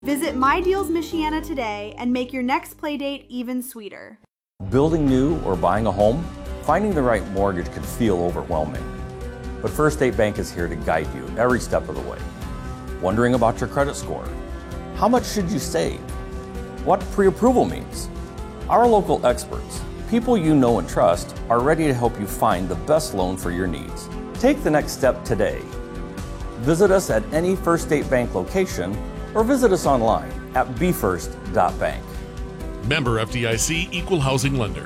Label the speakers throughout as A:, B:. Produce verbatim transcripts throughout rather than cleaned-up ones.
A: Visit My Deals Michiana today and make your next playdate even sweeter.
B: Building new or buying a home? Finding the right mortgage can feel overwhelming. But First State Bank is here to guide you every step of the way. Wondering about your credit score? How much should you save? What pre-approval means? Our local experts, people you know and trust, are ready to help you find the best loan for your needs. Take the next step today. Visit us at any First State Bank location or visit us online at b first dot bank.
C: Member F D I C, Equal Housing Lender.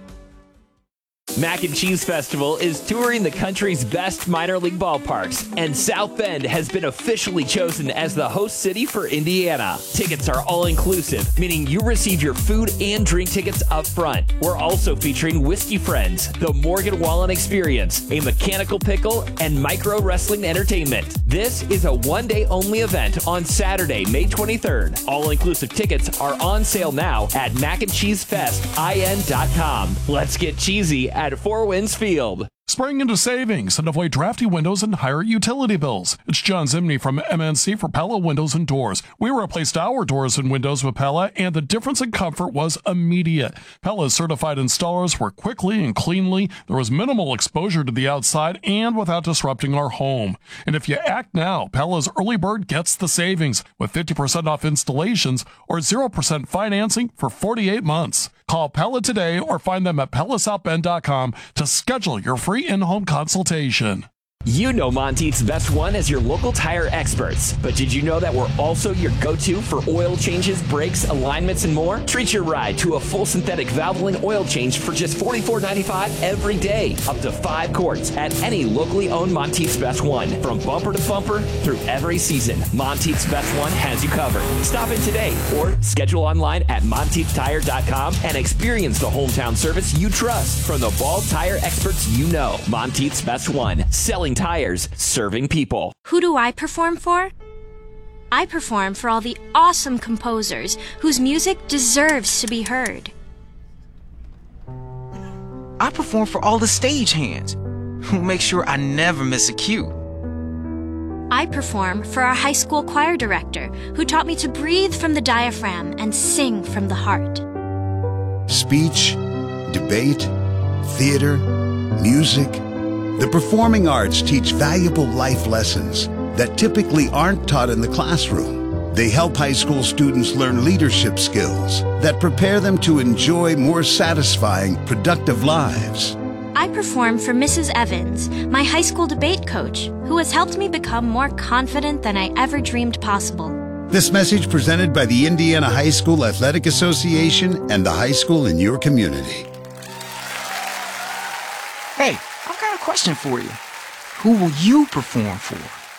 D: Mac and Cheese Festival is touring the country's best minor league ballparks, and South Bend has been officially chosen as the host city for Indiana. Tickets are all-inclusive, meaning you receive your food and drink tickets up front. We're also featuring Whiskey Friends, the Morgan Wallen Experience, a mechanical pickle, and micro wrestling entertainment. This is a one-day-only event on Saturday, May twenty-third. All-inclusive tickets are on sale now at mac and cheese fest in dot com. Let's get cheesy at Four Winds Field.
C: Spring into savings and avoid drafty windows and higher utility bills. It's John Zimney from M N C for Pella Windows and Doors. We replaced our doors and windows with Pella, and the difference in comfort was immediate. Pella's certified installers work quickly and cleanly. There was minimal exposure to the outside and without disrupting our home. And if you act now, Pella's early bird gets the savings with fifty percent off installations or zero percent financing for forty-eight months. Call Pella today or find them at pella south bend dot com to schedule your free in-home consultation.
D: You know Monteith's Best One as your local tire experts, but did you know that we're also your go-to for oil changes, brakes, alignments, and more? Treat your ride to a full synthetic Valvoline oil change for just forty-four ninety-five every day, up to five quarts at any locally owned Monteith's Best One. From bumper to bumper through every season, Monteith's Best One has you covered. Stop in today or schedule online at monteith tire dot com and experience the hometown service you trust from the bald tire experts you know. Monteith's Best One, selling tires, serving people.
E: Who do I perform for? I perform for all the awesome composers whose music deserves to be heard.
F: I perform for all the stagehands who make sure I never miss a cue.
E: I perform for our high school choir director who taught me to breathe from the diaphragm and sing from the heart.
G: Speech, debate, theater, music. The performing arts teach valuable life lessons that typically aren't taught in the classroom. They help high school students learn leadership skills that prepare them to enjoy more satisfying, productive lives.
E: I perform for Missus Evans, my high school debate coach, who has helped me become more confident than I ever dreamed possible.
G: This message presented by the Indiana High School Athletic Association and the high school in your community.
F: Hey, I've got a question for you. Who will you perform for?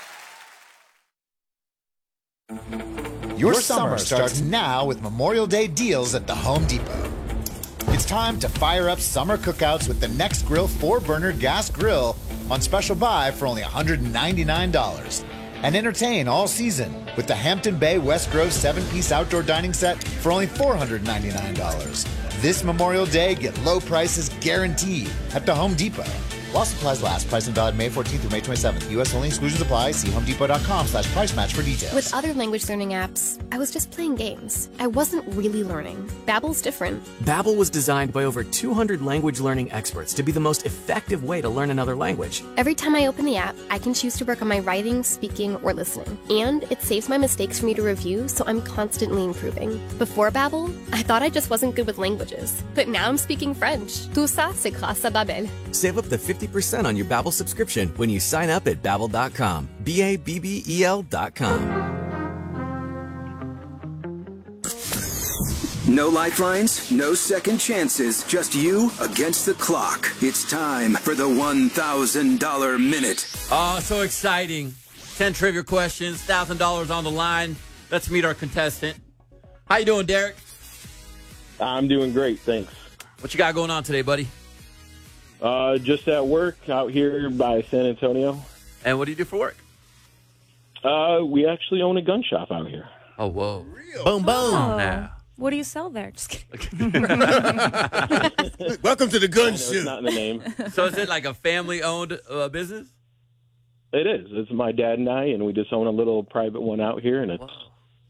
H: Your summer starts now with Memorial Day deals at the Home Depot. It's time to fire up summer cookouts with the Next Grill four burner gas grill on special buy for only one hundred ninety-nine dollars. And entertain all season with the Hampton Bay West Grove seven piece outdoor dining set for only four hundred ninety-nine dollars. This Memorial Day, get low prices guaranteed at the Home Depot. While supplies last, price and valid May fourteenth through May twenty-seventh. U S only, exclusions apply. See homedepot dot com slash price match for details.
I: With other language learning apps, I was just playing games. I wasn't really learning. Babbel's different.
J: Babbel was designed by over two hundred language learning experts to be the most effective way to learn another language.
I: Every time I open the app, I can choose to work on my writing, speaking, or listening. And it saves my mistakes for me to review, so I'm constantly improving. Before Babbel, I thought I just wasn't good with languages. But now I'm speaking French. Tout ça, c'est grâce à Babbel.
J: Save up to fifty percent on your Babbel subscription when you sign up at babbel dot com. B A B B E L dot com.
K: No lifelines, no second chances, just you against the clock. It's time for the one thousand dollar minute.
L: Oh, so exciting. ten trivia questions, one thousand dollars on the line. Let's meet our contestant. How you doing, Derek?
M: I'm doing great, thanks.
L: What you got going on today, buddy?
M: Uh, just at work out here by San Antonio.
L: And what do you do for work?
M: Uh, we actually own a gun shop out here.
L: Oh, whoa.
N: Real?
L: Boom, boom.
N: Oh.
L: Nah.
N: What do you sell there? Just kidding.
O: Welcome to the gun show.
M: It's not in the name.
L: So is it like a family-owned uh, business?
M: It is. It's my dad and I, and we just own a little private one out here, and it's,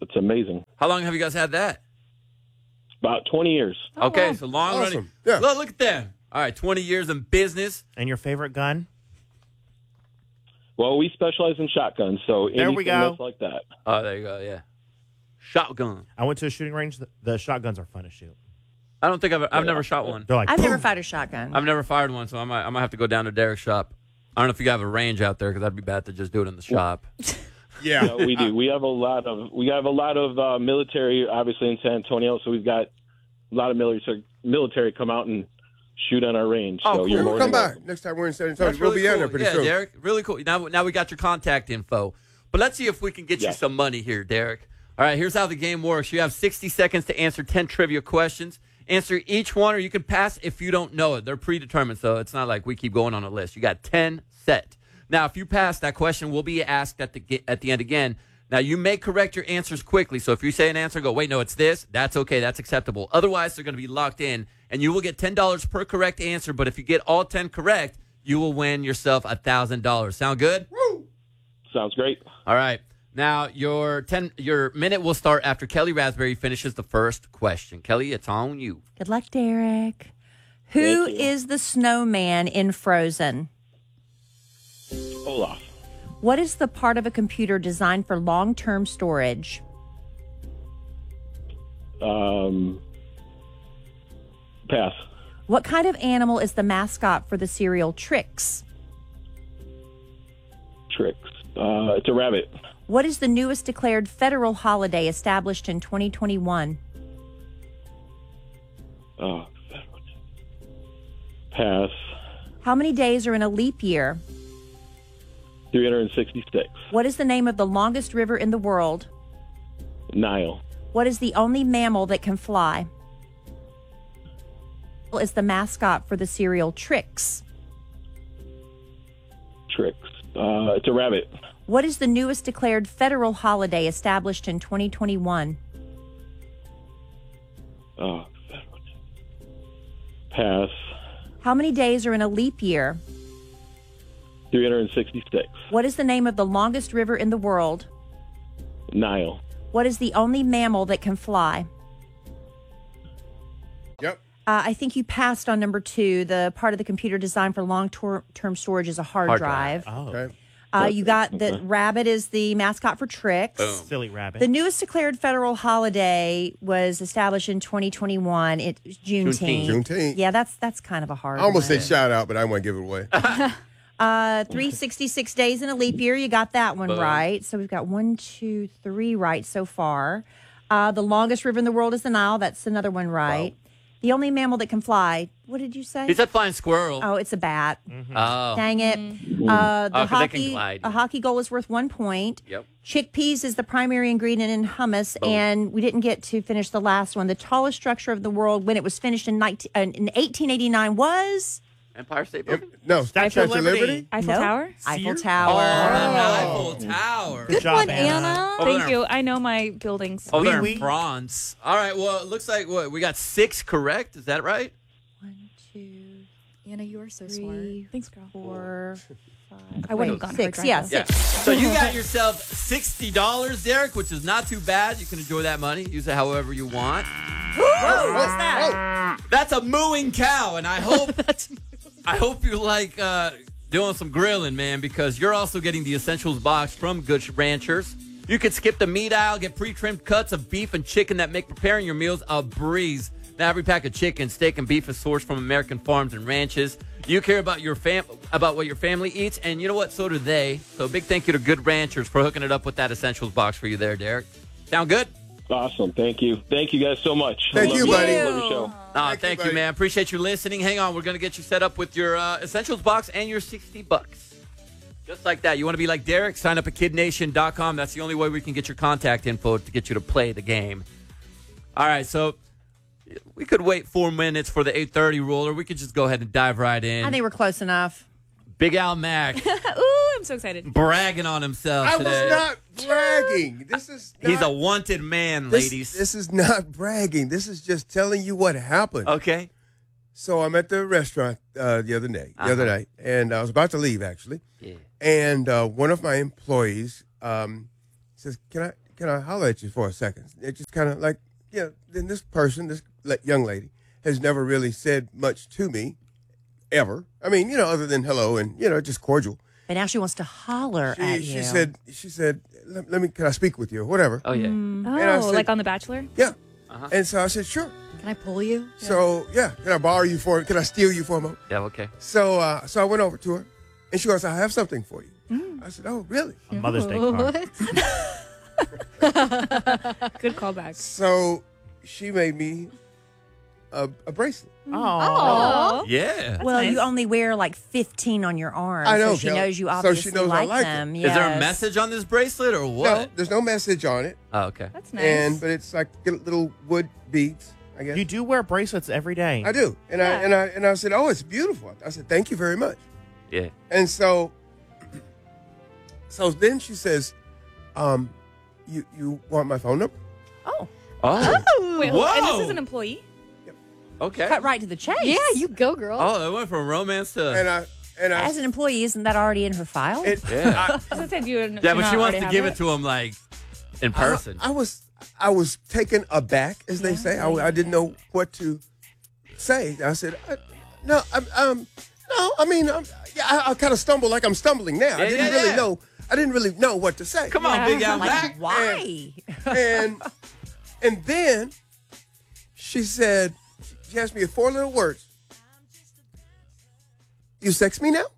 M: It's amazing.
L: How long have you guys had that?
M: About twenty years.
L: Okay,
O: wow.
L: so long
O: Awesome.
L: running.
O: Yeah.
L: Look, look at that. All right, twenty years in business.
P: And your favorite gun?
M: Well, we specialize in shotguns, so
P: There we
M: anything
P: go.
M: that's like that.
L: Oh, there you go, yeah. Shotgun.
P: I went to a shooting range. The, the shotguns are fun to shoot.
L: I don't think I've I've never shot one.
P: They're like,
Q: I've never
P: boom.
Q: fired a shotgun.
L: I've never fired one, so I might I might have to go down to Derek's shop. I don't know if you have a range out there because that'd be bad to just do it in the shop.
M: Yeah, no, we do. We have a lot of we have a lot of uh, military, obviously in San Antonio. So we've got a lot of military military come out and shoot on our range.
L: Oh,
M: so
L: cool.
M: you're more
O: We'll
M: than
O: come by
M: welcome.
O: next time we're in San Antonio.
L: That's
O: We'll
L: really
O: be down
L: cool.
O: there pretty
L: yeah,
O: soon.
L: Derek, really cool. Now, now we got your contact info. But let's see if we can get
M: Yeah.
L: you some money here, Derek. All right, here's how the game works. You have sixty seconds to answer ten trivia questions. Answer each one, or you can pass if you don't know it. They're predetermined, so it's not like we keep going on a list. You got ten set. Now, if you pass, that question will be asked at the at the end again. Now, you may correct your answers quickly. So if you say an answer, go, wait, no, it's this. That's okay. That's acceptable. Otherwise, they're going to be locked in, and you will get ten dollars per correct answer. But if you get all ten correct, you will win yourself one thousand dollars. Sound good?
M: Woo! Sounds great.
L: All right. Now, your ten your minute will start after Kelly Raspberry finishes the first question. Kelly, it's on you.
Q: Good luck, Derek. Who is the snowman in Frozen?
M: Olaf.
Q: What is the part of a computer designed for long-term storage?
M: Um, pass.
Q: What kind of animal is the mascot for the cereal Trix?
M: Tricks. Uh, it's a rabbit.
Q: What is the newest declared federal holiday established in twenty twenty-one?
M: Oh, pass.
Q: How many days are in a leap year?
M: three hundred sixty-six.
Q: What is the name of the longest river in the world?
M: Nile.
Q: What is the only mammal that can fly? What is the mascot for the cereal Trix?
M: Tricks. Uh, it's a rabbit.
Q: What is the newest declared federal holiday established in twenty twenty-one?
M: Oh, pass.
Q: How many days are in a leap year?
M: three hundred sixty-six.
Q: What is the name of the longest river in the world?
M: Nile.
Q: What is the only mammal that can fly?
O: Yep.
Q: Uh, I think you passed on number two. The part of the computer designed for long-term storage is a hard,
P: Hard
Q: drive.
P: drive. Oh.
O: Okay.
Q: Uh, you got the rabbit is the mascot for Trix.
P: Silly rabbit.
Q: The newest declared federal holiday was established in twenty twenty-one. It's Juneteenth.
O: Juneteenth.
Q: Yeah, that's that's kind of a hard
O: I almost
Q: one.
O: said shout out, but I want to give it away.
Q: Uh, three hundred sixty-six days in a leap year. You got that one
O: Boom.
Q: right. So we've got one, two, three right so far. Uh, the longest river in the world is the Nile. That's another one right. The only mammal that can fly. What did you say?
L: He said flying squirrel.
Q: Oh, it's a bat.
L: Oh.
Q: Dang it. Uh, the
L: Oh, 'cause they can
Q: hockey,
L: glide.
Q: a hockey goal is worth one point.
L: Yep.
Q: Chickpeas is the primary ingredient in hummus, and we didn't get to finish the last one. The tallest structure of the world when it was finished in, nineteen, uh, in eighteen eighty-nine was...
L: Empire State Building?
O: No, Statue of Liberty.
Q: Eiffel
N: Nope.
Q: Tower? Eiffel
N: Sears?
Q: Tower.
L: Oh, Eiffel Tower.
N: Good one, Anna.
L: Over
N: Thank
L: there.
N: you. I know my buildings.
L: Oh, they're in France. All right, well, it looks like what we got six correct. Is that right?
N: Anna, you are so smart. Thanks, girl.
Q: Four,
N: I wouldn't have gone
Q: six.
N: hard
Q: Yeah,
N: drive,
Q: six.
L: Yeah. So you got yourself sixty dollars, Derek, which is not too bad. You can enjoy that money. Use it however you want.
Q: Whoa, what's that?
L: That's a mooing cow, and I hope I hope you like uh, doing some grilling, man, because you're also getting the Essentials box from Good Ranchers. You can skip the meat aisle, get pre-trimmed cuts of beef and chicken that make preparing your meals a breeze. Now, every pack of chicken, steak, and beef is sourced from American farms and ranches. You care about your fam- about what your family eats, and you know what? So do they. So big thank you to Good Ranchers for hooking it up with that Essentials box for you there, Derek. Sound good?
M: Awesome. Thank you. Thank you guys so much.
O: Thank
M: I love
O: you, buddy.
M: Love your show.
L: Oh, thank, you, man. Appreciate you listening. Hang on. We're going to get you set up with your uh, Essentials box and your sixty bucks. Just like that. You want to be like Derek? Sign up at kid nation dot com. That's the only way we can get your contact info to get you to play the game. All right. So we could wait four minutes for the eight thirty rule, or we could just go ahead and dive right in.
Q: I think we're close enough.
L: Big Al Mack
N: Ooh, I'm so excited.
L: bragging on himself
O: I
L: today.
O: was not bragging. This is not,
L: He's a wanted man,
O: this,
L: ladies.
O: This is not bragging. This is just telling you what happened.
L: Okay.
O: So I'm at the restaurant uh, the other day, the
L: Uh-huh.
O: other night, and I was about to leave actually.
L: Yeah.
O: And uh, one of my employees um, says, "Can I can I holler at you for a second? It just kind of like, yeah. Then this person, this le- young lady, has never really said much to me, ever. I mean, you know, other than hello and you know, just cordial.
Q: But now she wants to holler
O: She,
Q: at
O: she
Q: you.
O: said, she said, let, let me, can I speak with you or whatever?
L: Oh yeah.
N: Mm.
O: And I
N: Oh,
O: said-
N: like on The Bachelor?
O: Yeah.
L: Uh-huh.
O: And so I said, sure.
R: Can I pull you?
O: So yeah, can I borrow you for? Can I steal you for a moment?
L: Yeah. Okay.
O: So uh, so I went over to her, and she goes, "I have something for you." I said, "Oh, really?"
P: A Mother's Day card.
N: Good callback.
O: So she made me a, a bracelet.
Q: Oh.
L: Yeah.
Q: Well,
N: nice.
Q: you only wear like fifteen on your arm.
O: I know,
Q: So she
O: Kelly.
Q: knows you
O: So she
Q: obviously
O: knows I
Q: like,
O: like it.
Q: them.
L: Is there a
Q: Yes.
L: message on this bracelet or what?
O: No, there's no message on it,
L: Oh, okay.
N: That's nice.
O: and but it's like little wood beads. I guess
P: You do wear bracelets every day.
O: I do, and I
N: Yeah.
O: and I and I said, "Oh, it's beautiful." I said, "Thank you very much."
L: Yeah.
O: And so, so then she says, "Um, you you want my phone number?"
Q: Oh.
L: Oh.
N: Wait, hold on. And
L: Whoa.
N: this is an employee?
L: Okay.
Q: Cut right to the chase.
R: Yeah, you go, girl.
L: Oh, it went from romance to.
O: And I and I
Q: As an employee, isn't that already in her file?
O: it,
L: Yeah.
N: I was gonna say, do you,
L: yeah,
N: do you
L: but
N: not
L: she wants
N: already
L: to
N: have
L: give it to him like in person.
O: I, I was I was taken aback, as they say. I, I didn't know what to say. I said, I, "No, I'm, um, no. I mean, I'm, yeah, I, I kind of stumble like I'm stumbling now. I
L: Yeah,
O: didn't
L: yeah,
O: really
L: yeah.
O: know. I didn't really know what to say.
L: Come on, Big Al
Q: like,
L: Mac.
Q: why?
O: And and then she said, she asked me four little words. You sex me now?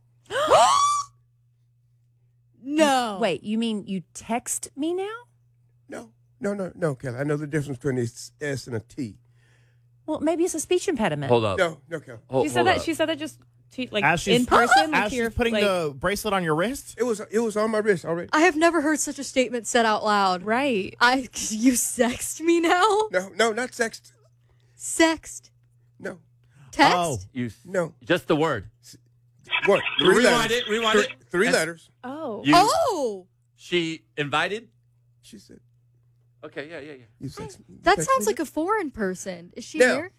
R: No.
Q: Wait, you mean you text me now?
O: No, no, no, no, Kelly. I know the difference between an S and a T.
Q: Well, maybe it's a speech impediment.
L: Hold up.
O: No, no, Kelly.
L: Hold,
N: She said
L: hold
N: that.
L: up.
N: She said that just to, like
P: As she's-
N: in person. Like
P: As
N: to
P: she's
N: your,
P: putting
N: like,
P: the bracelet on your wrist.
O: It was it was on my wrist already.
R: I have never heard such a statement said out loud.
N: right.
R: I you sexed me now?
O: No, no, not sext.
R: Sext.
O: No,
R: Text?
P: Oh.
L: You
O: no.
L: just the word.
O: What? Three
L: Rewind
O: letters.
L: it. Rewind
O: three,
L: it.
O: Three
L: And
O: letters.
N: Oh.
L: You,
R: Oh.
L: She invited.
O: She said,
L: Okay. Yeah. Yeah. Yeah.
O: "You sex me."
R: That
O: sex
R: sounds
O: me
R: like a foreign person. Is she
O: Now-
R: here?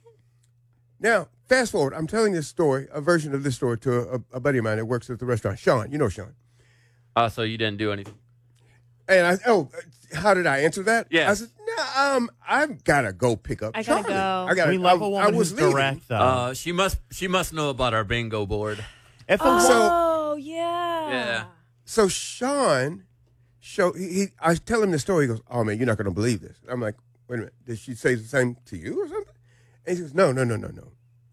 O: Now, fast forward. I'm telling this story, a version of this story, to a, a buddy of mine that works at the restaurant, Sean. You know Sean.
L: Oh, so you didn't do anything.
O: And I, oh, how did I answer that?
L: Yeah.
O: I said, no, um, I've got to go pick up
N: I gotta
O: Charlie.
N: go.
O: I got
P: We love
O: I,
P: a
O: I
P: woman
O: was
P: who's
O: leaving.
P: direct, though.
L: Uh, she must. She must know about our bingo board.
P: if a
N: Oh yeah.
L: Yeah.
O: So Sean, show he, he, I tell him the story. He goes, "Oh man, you're not going to believe this." I'm like, "Wait a minute, did she say the same to you or something?" And he goes, "No, no, no, no, no."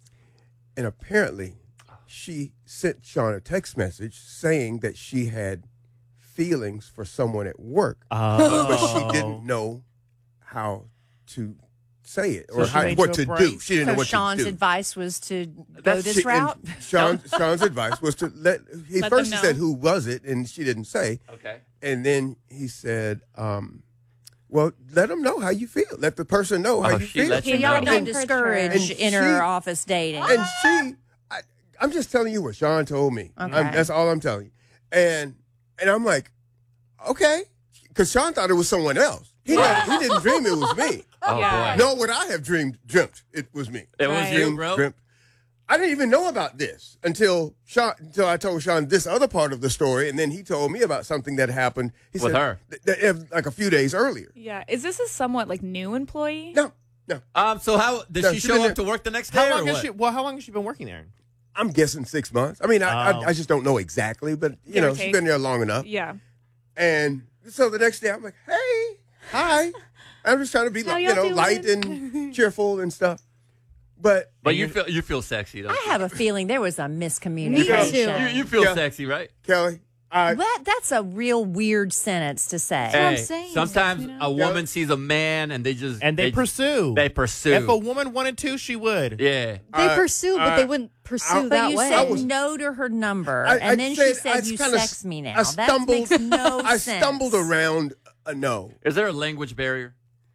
O: And apparently, she sent Sean a text message saying that she had feelings for someone at work,
P: Oh.
O: but she didn't know how to say it or
P: So she
O: how,
P: made
O: what
P: you a
O: to do.
P: brace.
O: She didn't
Q: So
O: know what
Q: Sean's
O: to do.
Q: advice was to go
O: That's-
Q: this
O: she- and
Q: route.
O: Sean, Sean's advice was to let. He
N: Let
O: first
N: them
O: he said,
N: know.
O: "Who was it?" and she didn't say.
L: Okay.
O: And then he said, um, "Well, let them know how you feel. Let the person know how
L: Oh,
O: you
L: she
O: feel."
L: let
Q: So
L: you
Q: y'all
L: know.
Q: don't
O: And-
Q: discourage
O: and
Q: inner
O: she-
Q: office dating.
O: And she, I, I'm just telling you what Sean told me. I'm-
Q: Okay.
O: that's all I'm telling you. And and I'm like, okay, because Sean thought it was someone else. He, didn't, he didn't dream it was me.
L: Oh
N: Yeah.
L: boy.
O: Nor would I have dreamed, dreamt it was me.
L: It was
N: Right.
L: you,
O: Dreamed,
L: bro.
O: dreamt. I didn't even know about this until Sean, until I told Sean this other part of the story, and then he told me about something that happened. He
L: With
O: said,
L: her.
O: th- th- like a few days earlier.
N: Yeah. Is this a somewhat like new employee?
O: No, no.
L: Um. So how did
O: No,
L: she
O: she
L: show
O: been
L: up
O: there-
L: to work the next day?
P: How
L: or
P: long has
L: what?
P: she? Well, how long has she been working there?
O: I'm guessing six months. I mean, I,
P: Oh.
O: I, I just don't know exactly, but you
N: Give or
O: know, she's
N: take.
O: been there long enough.
N: Yeah.
O: And so the next day, I'm like, hey, hi. I'm just trying to be,
N: How
O: like,
N: y'all
O: you know,
N: doing?
O: light and cheerful and stuff. But
L: But you feel you feel sexy though.
Q: I have a feeling there was a
R: Me
Q: miscommunication.
R: too.
L: You, you feel
O: Yeah.
L: sexy, right?
O: Kelly, I
Q: That, that's a real weird sentence to say.
R: what I'm
L: Hey,
R: saying.
L: sometimes
N: You know?
L: a woman sees a man and they just
P: And they, pursue.
L: They pursue.
P: If a woman wanted to, she would.
L: yeah.
R: They
O: I-
R: pursue, but
O: I-
R: they wouldn't pursue
O: I-
Q: But
R: that
Q: you
R: way.
Q: said
O: was-
Q: no to her number,
O: I-
Q: and
O: I
Q: then
O: said-
Q: she said,
O: I
Q: "You
O: kinda
Q: sex
O: s-
Q: me now."
O: I
Q: that
O: stumbled,
Q: makes no
O: I
Q: sense.
O: stumbled around a no.
L: Is there a language barrier?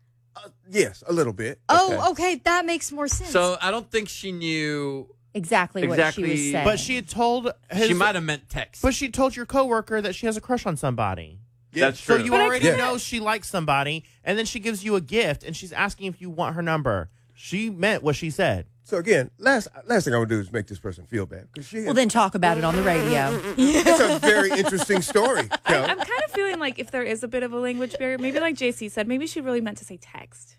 O: Yes, a little bit.
R: Oh, okay. That makes more sense.
L: So I don't think she knew.
Q: exactly what she
L: Exactly.
Q: was saying.
P: But she had told his,
L: She might have meant text.
P: But she told your coworker that she has a crush on somebody.
O: Yeah.
L: That's
P: So
L: true.
P: you
N: But I
P: already
O: can't-
P: know she likes somebody, and then she gives you a gift, and she's asking if you want her number. She meant what she said.
O: So again, last last thing I would do is make this person feel bad because she.
Q: Well, then talk about it on the radio.
O: It's a very interesting story.
N: I, I'm kind of feeling like if there is a bit of a language barrier, maybe like J C said, maybe she really meant to say text.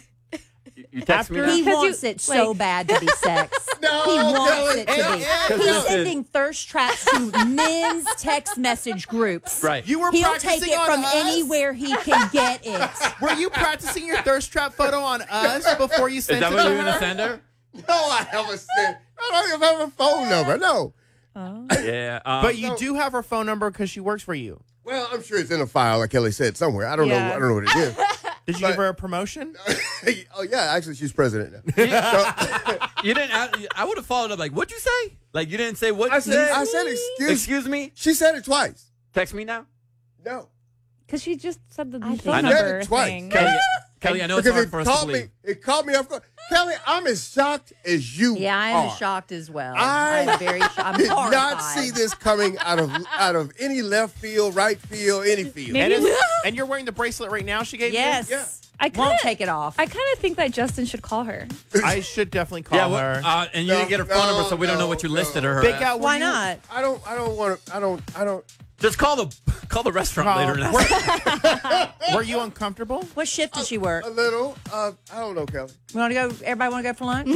L: You text me now?
Q: He
N: Because
Q: wants
N: you-
Q: it so
N: like-
Q: bad to be sex.
O: No,
Q: he wants
O: Kelly,
Q: it to
O: yeah,
Q: be.
O: yeah.
Q: He's
L: Listen.
Q: sending thirst traps to men's text message groups.
L: Right.
P: You were
Q: He'll
P: practicing
Q: take it
P: on
Q: from
P: us?
Q: anywhere he can get it.
P: Were you practicing your thirst trap photo on us before you
L: Is
P: sent
L: that
P: it
L: what
P: to
L: you're going to
P: her?
L: send her?
O: No, I haven't said. I don't even have a phone number. No.
L: Yeah. Um,
P: But you do have her phone number because she works for you.
O: Well, I'm sure it's in a file, like Kelly said, somewhere. I don't know.
N: Yeah.
O: I don't know what it is.
P: Did you give her a promotion?
O: Oh yeah, actually, she's president now.
L: you didn't. I, I would have followed up like, "What'd you say?" Like you didn't say what.
O: I
L: you
O: said,
L: say?
O: I said, excuse,
L: Excuse me.
O: She said it twice.
L: Text me now.
O: No,
N: Because she just said the
Q: I
N: phone
L: think-
O: I said
N: number
O: it twice.
N: thing.
L: Kelly, Kelly, I know it's
O: because
L: hard
O: it
L: for us to
O: caught me.
L: believe.
O: It caught me off guard. Kelly, I'm as shocked as you.
Q: Yeah, I am
O: are.
Q: shocked as well.
O: I
Q: I'm very shocked. I'm
O: did
Q: horrified.
O: not see this coming out of out of any left field, right field, any field.
P: And, it's- and you're wearing the bracelet right now she gave
Q: Yes.
P: you?
O: Yeah.
N: I
Q: Won't
N: kinda,
Q: take it off.
N: I kind of think that Justin should call her.
P: I should definitely call
L: Yeah, well,
P: her.
L: uh, and you
O: No,
L: didn't get her phone
O: no,
L: number, so we don't know what you
O: no,
L: listed her.
P: Big
L: as.
P: Al, were
Q: Why
P: you-
Q: not?
O: I don't. I don't want to. I don't. I don't.
L: Just call the call the restaurant
P: Call-
L: later. And ask.
P: Were you uncomfortable?
Q: What shift did she work?
O: A little. Uh, I don't know, Kelly.
Q: We want to go. Everybody want to go for lunch?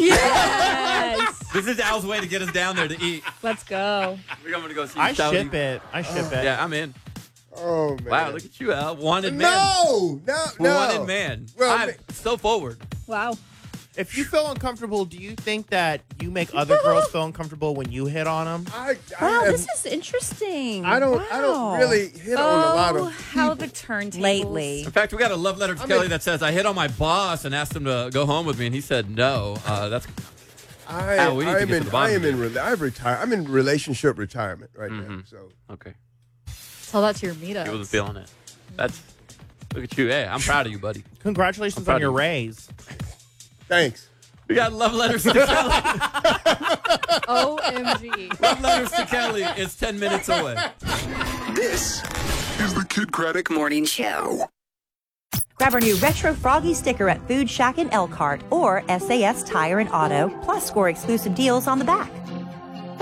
N: Yes.
L: This is Al's way to get us down there to eat.
N: Let's go.
L: We're going to go see
P: I
L: Saudi.
P: ship it. I ship it.
L: Yeah, I'm in.
O: Oh man.
L: Wow, look at you, Al. Wanted man.
O: No, no, no.
L: Wanted man.
O: Well,
L: I'm so forward.
N: Wow.
P: If you feel uncomfortable, do you think that you make other girls feel uncomfortable when you hit on them?
O: I, I,
Q: Wow,
O: have-
Q: this is interesting.
O: I don't. I don't
Q: Wow.
O: really hit on a lot
N: Oh,
O: of.
N: how the turntables.
Q: Lately.
L: In fact, we got a love letter to
O: I
L: Kelly
O: mean-
L: that says, I hit on my boss and asked him to go home with me, and he said no. Uh, that's
O: I,
L: Al, we need to
O: I'm
L: get to
O: in.
L: the bottom
O: I
L: of
O: am in. Re- I've retired. I'm in relationship retirement right now.
L: Mhm.
O: So
L: okay.
R: Tell that to your
L: He wasn't
R: meetups.
L: feeling it. That's look at you. Hey, I'm proud of you, buddy.
P: Congratulations
L: I'm proud
P: on your
L: of you.
P: raise.
O: thanks.
L: We got love letters to Kelly.
R: O M G.
L: Love letters to Kelly is ten minutes away.
K: This is the Kid Craddock Morning Show.
Q: Grab our new Retro Froggy sticker at Food Shack in Elkhart or S A S Tire and Auto, plus score exclusive deals on the back.